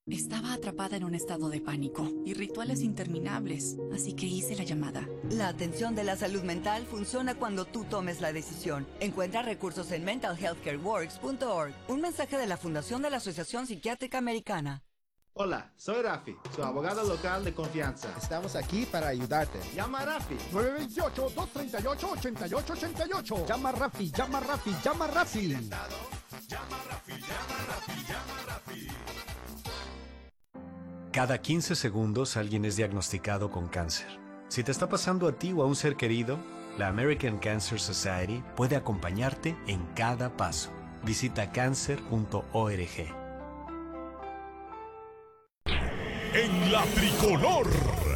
Estaba atrapada en un estado de pánico y rituales interminables, así que hice la llamada. La atención de la salud mental funciona cuando tú tomes la decisión. Encuentra recursos en mentalhealthcareworks.org. Un mensaje de la Fundación de la Asociación Psiquiátrica Americana. Hola, soy Rafi, su abogado local de confianza. Estamos aquí para ayudarte. Llama a Rafi. 928-238-8888. Llama a Rafi, llama a Rafi, llama a Rafi. Cada 15 segundos alguien es diagnosticado con cáncer. Si te está pasando a ti o a un ser querido, la American Cancer Society puede acompañarte en cada paso. Visita cancer.org. En la tricolor.